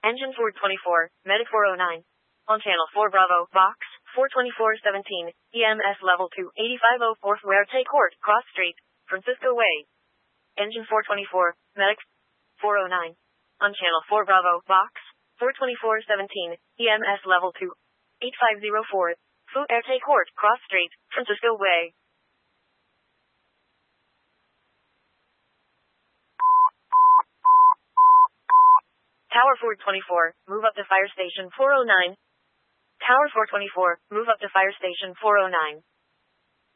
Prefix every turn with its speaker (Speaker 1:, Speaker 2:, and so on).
Speaker 1: Engine Ford 24, Medic 409. On Channel 4 Bravo, Box 42417, EMS Level 2, 8504 Huerte Court, Cross Street, Francisco Way. Engine 424, Medic 409. On Channel 4 Bravo, Box 42417, EMS Level 2, 8504, Huerte Court, Cross Street, Francisco Way. Tower 424, move up to Fire Station 409. Tower 424, move up to Fire Station 409.